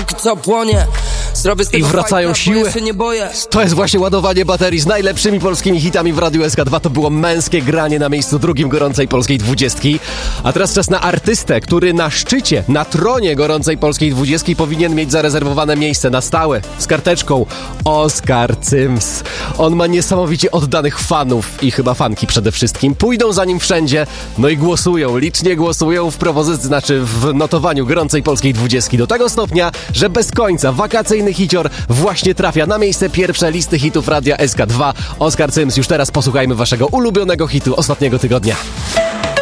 póki co płonie. Zrobię z tego I wracają fajta, siły. bo ja się nie boję. To jest właśnie ładowanie baterii z najlepszymi polskimi hitami w Radiu SK2. To było męskie granie na miejscu drugim gorącej polskiej 20. A teraz czas na artystę, który na szczycie, na tronie gorącej polskiej 20 powinien mieć zarezerwowane miejsce na stałe z karteczką Oskar Cyms. On ma niesamowicie oddanych fanów i chyba fanki przede wszystkim. Pójdą za nim wszędzie, no i głosują, licznie głosują w propozycji, znaczy w notowaniu gorącej polskiej 20 do tego stopnia, że bez końca wakacyjny hicior właśnie trafia na miejsce pierwsze listy hitów Radia SK2. Oskar Cyms, już teraz posłuchajmy waszego ulubionego hitu ostatniego tygodnia.